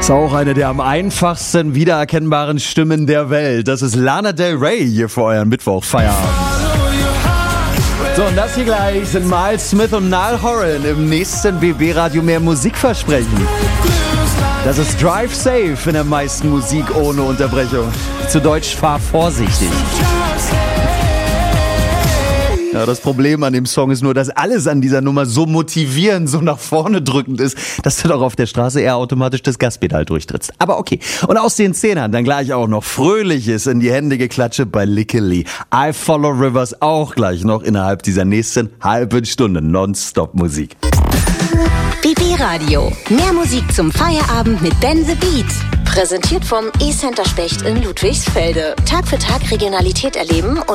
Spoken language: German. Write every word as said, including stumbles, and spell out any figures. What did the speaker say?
Ist auch eine der am einfachsten wiedererkennbaren Stimmen der Welt. Das ist Lana Del Rey hier für euren Mittwoch-Feierabend. So, und das hier gleich sind Miles Smith und Niall Horan im nächsten B B-Radio mehr Musikversprechen. Das ist Drive Safe in der meisten Musik ohne Unterbrechung. Zu Deutsch, fahr vorsichtig. Ja, das Problem an dem Song ist nur, dass alles an dieser Nummer so motivierend, so nach vorne drückend ist, dass du doch auf der Straße eher automatisch das Gaspedal durchtrittst. Aber okay. Und aus den Zehnern dann gleich auch noch Fröhliches in die Hände geklatsche bei Lickily. I Follow Rivers auch gleich noch innerhalb dieser nächsten halben Stunde Nonstop-Musik. B B-Radio. Mehr Musik zum Feierabend mit Ben the Beat. Präsentiert vom E-Center Specht in Ludwigsfelde. Tag für Tag Regionalität erleben und